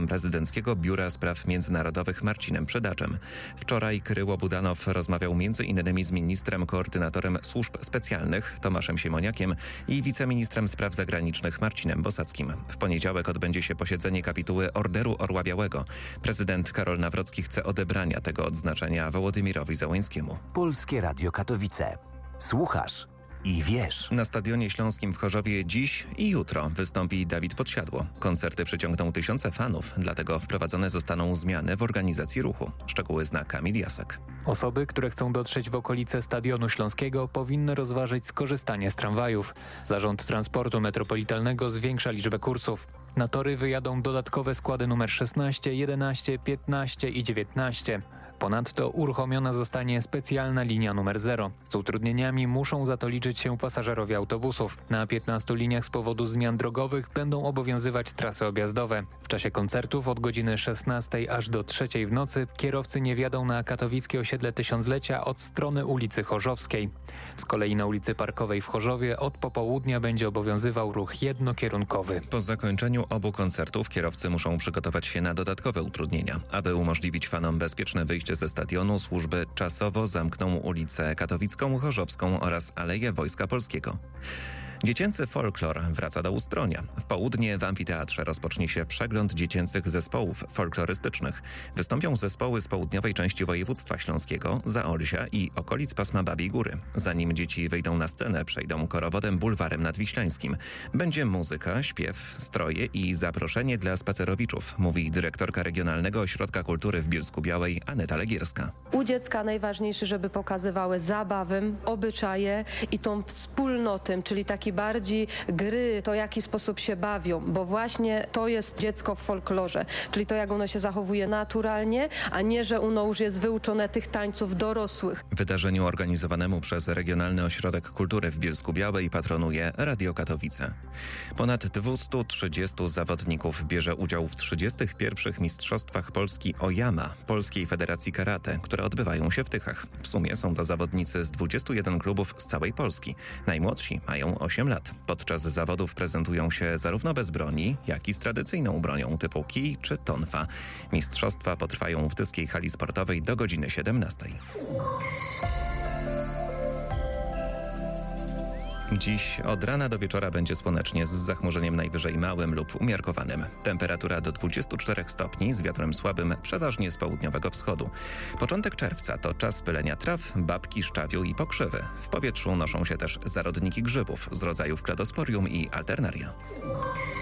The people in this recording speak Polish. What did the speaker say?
prezydenckiego Biura Spraw Międzynarodowych Marcinem Przydaczem. Wczoraj Kryło Budanow rozmawiał m.in. z ministrem koordynatorem służb specjalnych Tomaszem Siemoniakiem i wiceministrem spraw zagranicznych Marcinem Bosackim. W poniedziałek odbędzie się posiedzenie kapituły Orderu Orła Białego. Prezydent Karol Nawrocki chce odebrania tego odznaczenia Wołodymyrowi Zełańskiemu. Polskie Radio Katowice. Słuchasz i wiesz. Na Stadionie Śląskim w Chorzowie dziś i jutro wystąpi Dawid Podsiadło. Koncerty przyciągną tysiące fanów, dlatego wprowadzone zostaną zmiany w organizacji ruchu. Szczegóły zna Kamil Jasek. Osoby, które chcą dotrzeć w okolice Stadionu Śląskiego, powinny rozważyć skorzystanie z tramwajów. Zarząd Transportu Metropolitalnego zwiększa liczbę kursów. Na tory wyjadą dodatkowe składy numer 16, 11, 15 i 19. Ponadto uruchomiona zostanie specjalna linia numer 0. Z utrudnieniami muszą za to liczyć się pasażerowie autobusów. Na 15 liniach z powodu zmian drogowych będą obowiązywać trasy objazdowe. W czasie koncertów od godziny 16 aż do 3 w nocy kierowcy nie wjadą na katowickie osiedle Tysiąclecia od strony ulicy Chorzowskiej. Z kolei na ulicy Parkowej w Chorzowie od popołudnia będzie obowiązywał ruch jednokierunkowy. Po zakończeniu obu koncertów kierowcy muszą przygotować się na dodatkowe utrudnienia. Aby umożliwić fanom bezpieczne wyjście ze stadionu, służby czasowo zamkną ulicę Katowicką, Chorzowską oraz Aleję Wojska Polskiego. Dziecięcy folklor wraca do Ustronia. W południe w amfiteatrze rozpocznie się przegląd dziecięcych zespołów folklorystycznych. Wystąpią zespoły z południowej części województwa śląskiego, Zaolzia i okolic pasma Babiej Góry. Zanim dzieci wyjdą na scenę, przejdą korowodem bulwarem nadwiślańskim. Będzie muzyka, śpiew, stroje i zaproszenie dla spacerowiczów, mówi dyrektorka Regionalnego Ośrodka Kultury w Bielsku-Białej Aneta Legierska. U dziecka najważniejsze, żeby pokazywały zabawę, obyczaje i tą wspólnotę, czyli taki bardziej gry, to w jaki sposób się bawią, bo właśnie to jest dziecko w folklorze, czyli to jak ono się zachowuje naturalnie, a nie, że ono już jest wyuczone tych tańców dorosłych. Wydarzeniu organizowanemu przez Regionalny Ośrodek Kultury w Bielsku-Białej patronuje Radio Katowice. Ponad 230 zawodników bierze udział w 31. Mistrzostwach Polski OJAMA, Polskiej Federacji Karate, które odbywają się w Tychach. W sumie są to zawodnicy z 21 klubów z całej Polski. Najmłodsi mają 8 lat. Podczas zawodów prezentują się zarówno bez broni, jak i z tradycyjną bronią typu kij czy tonfa. Mistrzostwa potrwają w Tyskiej Hali Sportowej do godziny 17. Dziś od rana do wieczora będzie słonecznie z zachmurzeniem najwyżej małym lub umiarkowanym. Temperatura do 24 stopni z wiatrem słabym, przeważnie z południowego wschodu. Początek czerwca to czas pylenia traw, babki, szczawiu i pokrzywy. W powietrzu noszą się też zarodniki grzybów z rodzajów kladosporium i alternaria.